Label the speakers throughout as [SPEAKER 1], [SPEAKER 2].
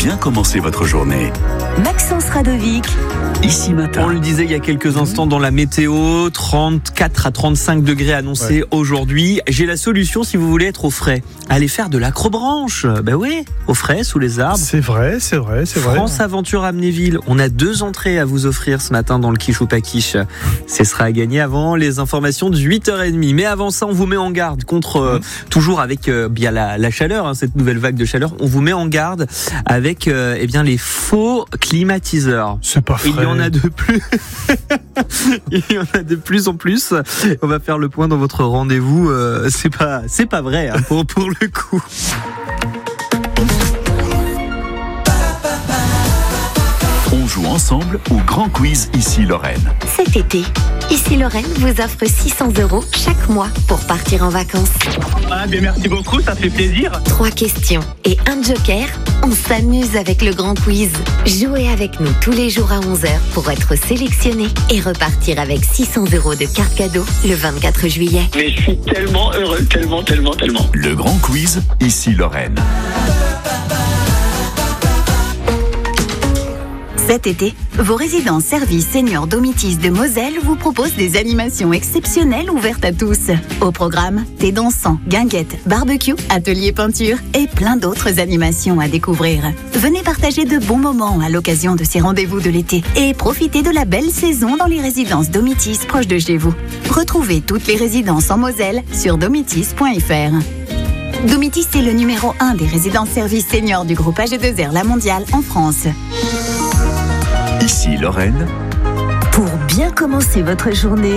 [SPEAKER 1] bien commencer votre journée.
[SPEAKER 2] Maxence Radovic.
[SPEAKER 1] Ici matin.
[SPEAKER 3] On le disait il y a quelques instants dans la météo, 34 à 35 degrés annoncés aujourd'hui. J'ai la solution si vous voulez être au frais. Allez faire de l'acrobranche. Ben oui, au frais, sous les arbres.
[SPEAKER 4] C'est vrai.
[SPEAKER 3] France Aventure Amnéville. On a 2 entrées à vous offrir ce matin dans le quiche ou pas quiche. Ce sera à gagner avant les informations de 8h30. Mais avant ça, on vous met en garde contre, toujours avec bien la chaleur, cette nouvelle vague de chaleur. On vous met en garde avec les faux climatiseurs.
[SPEAKER 4] C'est pas vrai.
[SPEAKER 3] Il y en a de plus. Il y en a de plus en plus. On va faire le point dans votre rendez-vous. C'est pas vrai pour le coup.
[SPEAKER 1] On joue ensemble au grand quiz Ici Lorraine.
[SPEAKER 2] Cet été, Ici Lorraine vous offre 600 € chaque mois pour partir en vacances.
[SPEAKER 5] Ah bien merci beaucoup, ça fait plaisir.
[SPEAKER 2] 3 questions et un joker. On s'amuse avec le grand quiz. Jouez avec nous tous les jours à 11h pour être sélectionné et repartir avec 600 € de cartes cadeaux le 24 juillet.
[SPEAKER 5] Mais je suis tellement heureux, tellement.
[SPEAKER 1] Le grand quiz Ici Lorraine.
[SPEAKER 6] Cet été, vos résidences services seniors Domitis de Moselle vous proposent des animations exceptionnelles ouvertes à tous. Au programme, thé dansant, guinguettes, barbecue, atelier peinture et plein d'autres animations à découvrir. Venez partager de bons moments à l'occasion de ces rendez-vous de l'été et profitez de la belle saison dans les résidences Domitis proches de chez vous. Retrouvez toutes les résidences en Moselle sur domitis.fr. Domitis est le numéro 1 des résidences services seniors du groupe AG2R La Mondiale en France.
[SPEAKER 1] Ici Lorraine.
[SPEAKER 2] Pour bien commencer votre journée,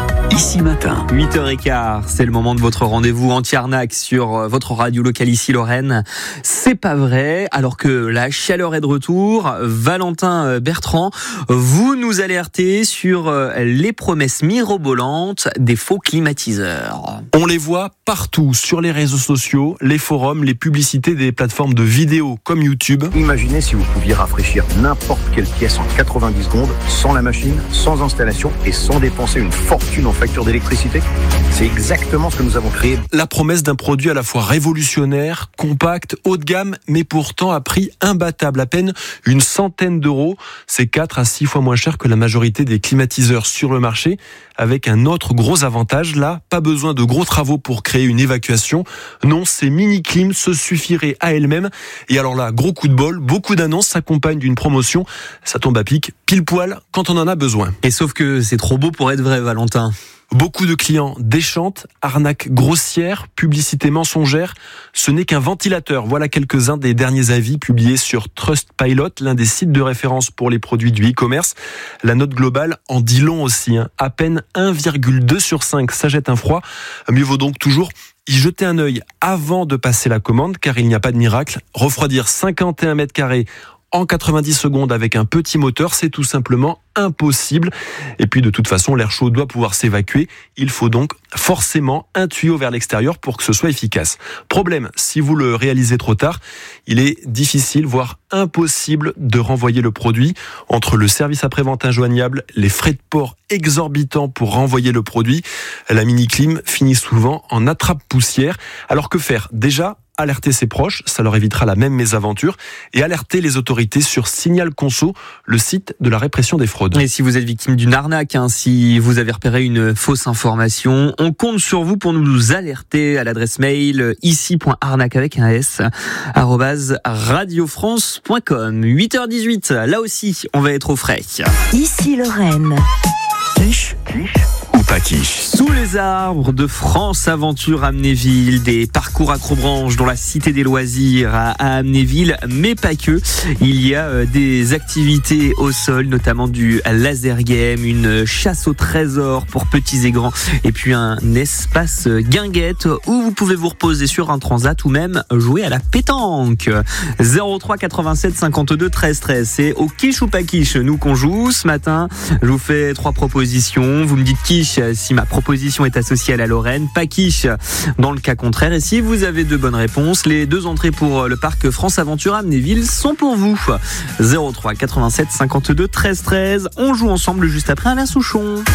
[SPEAKER 1] Ici matin.
[SPEAKER 3] 8h15, c'est le moment de votre rendez-vous anti-arnaque sur votre radio locale Ici Lorraine. C'est pas vrai, alors que la chaleur est de retour. Valentin Bertrand, vous nous alertez sur les promesses mirobolantes des faux climatiseurs.
[SPEAKER 4] On les voit partout, sur les réseaux sociaux, les forums, les publicités des plateformes de vidéos comme YouTube.
[SPEAKER 7] Imaginez si vous pouviez rafraîchir n'importe quelle pièce en 90 secondes, sans la machine, sans installation et sans dépenser une fortune en facture d'électricité. C'est exactement ce que nous avons créé.
[SPEAKER 4] La promesse d'un produit à la fois révolutionnaire, compact, haut de gamme, mais pourtant à prix imbattable, à peine une centaine d'euros. C'est 4 à 6 fois moins cher que la majorité des climatiseurs sur le marché, avec un autre gros avantage. Là, pas besoin de gros travaux pour créer une évacuation. Non, ces mini-clims se suffiraient à elles-mêmes. Et alors là, gros coup de bol, beaucoup d'annonces s'accompagnent d'une promotion. Ça tombe à pic, pile poil, quand on en a besoin.
[SPEAKER 3] Et sauf que c'est trop beau pour être vrai, Valentin.
[SPEAKER 4] Beaucoup de clients déchantent, arnaques grossières, publicité mensongère. Ce n'est qu'un ventilateur. Voilà quelques-uns des derniers avis publiés sur Trustpilot, l'un des sites de référence pour les produits du e-commerce. La note globale en dit long aussi. À peine 1,2 sur 5, ça jette un froid. Mieux vaut donc toujours y jeter un œil avant de passer la commande, car il n'y a pas de miracle. Refroidir 51 mètres carrés en 90 secondes avec un petit moteur, c'est tout simplement impossible. Et puis de toute façon, l'air chaud doit pouvoir s'évacuer. Il faut donc forcément un tuyau vers l'extérieur pour que ce soit efficace. Problème, si vous le réalisez trop tard, il est difficile, voire impossible de renvoyer le produit. Entre le service après-vente injoignable, les frais de port exorbitants pour renvoyer le produit, la mini-clim finit souvent en attrape-poussière. Alors que faire ? Déjà, alerter ses proches, ça leur évitera la même mésaventure, et alerter les autorités sur Signal Conso, le site de la répression des fraudes.
[SPEAKER 3] Et si vous êtes victime d'une arnaque, si vous avez repéré une fausse information, on compte sur vous pour nous alerter à l'adresse mail ici.arnaque avec un s @radiofrance.com. 8h18, là aussi, on va être au frais.
[SPEAKER 2] Ici Lorraine.
[SPEAKER 1] Quiche ou pas quiche.
[SPEAKER 3] Sous les arbres de France Aventure Amnéville, des parcours acrobranche dans la cité des loisirs à Amnéville, mais pas que. Il y a des activités au sol, notamment du laser game, une chasse au trésor pour petits et grands, et puis un espace guinguette où vous pouvez vous reposer sur un transat ou même jouer à la pétanque. 03 87 52 13 13, c'est au quiche ou pas quiche nous qu'on joue ce matin. Je vous fais 3 propositions, vous me dites quiche si ma proposition est associée à la Lorraine, pas quiche dans le cas contraire, et si vous avez 2 bonnes réponses, les 2 entrées pour le parc France Aventure Amnéville sont pour vous. 03 87 52 13 13, on joue ensemble juste après Alain Souchon.